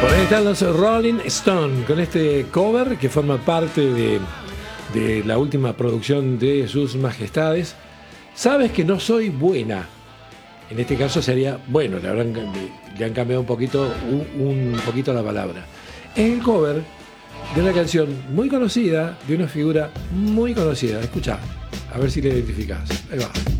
Por ahí están los Rolling Stones con este cover que forma parte de la última producción de Sus Majestades. Sabes que no soy buena. En este caso sería bueno, le han cambiado un poquito la palabra. Es el cover de una canción muy conocida, de una figura muy conocida. Escucha, a ver si le identificás. Ahí va.